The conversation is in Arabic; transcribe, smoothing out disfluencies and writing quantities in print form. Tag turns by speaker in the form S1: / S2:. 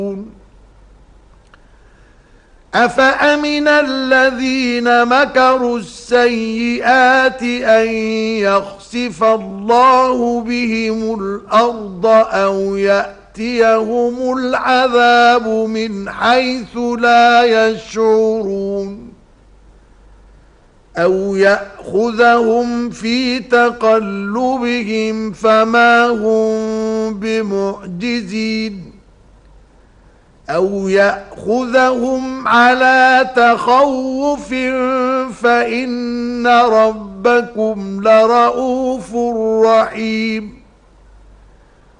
S1: أفأمن الذين مكروا السيئات أن يخسف الله بهم الأرض أو يأتيهم العذاب من حيث لا يشعرون أو يأخذهم في تقلبهم فما هم بمعجزين أو يأخذهم على تخوف فإن ربكم لرؤوف رحيم